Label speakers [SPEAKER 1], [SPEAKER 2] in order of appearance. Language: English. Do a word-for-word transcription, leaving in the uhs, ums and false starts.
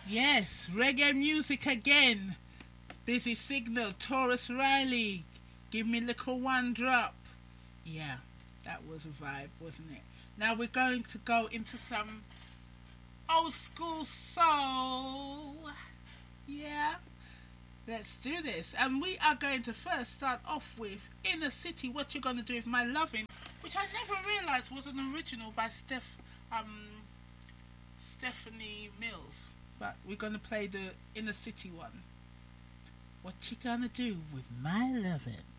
[SPEAKER 1] Yes, reggae music again. Busy Signal, Taurus Riley, Give Me Little One Drop. Yeah, that was a vibe, wasn't it? Now we're going to go into some old school soul. Yeah, let's do this. And we are going to first start off with Inner City, What You Gonna Do With My Lovin', which I never realised was an original by Steph, um, Stephanie Mills. But we're going to play the Inner City one. What you gonna do with my lovin'?